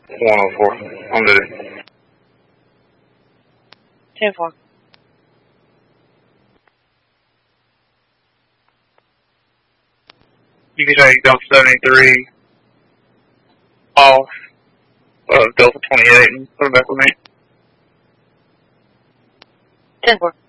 104. I'm ready. 10-4. You can take Delta 73 off of Delta 28 and put it back with me. 10-4.